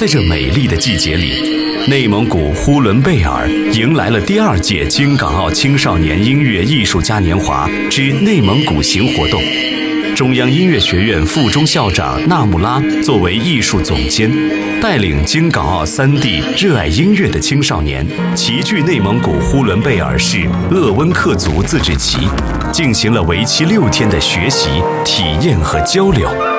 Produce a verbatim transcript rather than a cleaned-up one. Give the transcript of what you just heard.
在这美丽的季节里，内蒙古呼伦贝尔迎来了第二届京港澳青少年音乐艺术嘉年华之内蒙古行活动。中央音乐学院附中校长纳木拉作为艺术总监，带领京港澳三地热爱音乐的青少年齐聚内蒙古呼伦贝尔市鄂温克族自治旗，进行了为期六天的学习、体验和交流。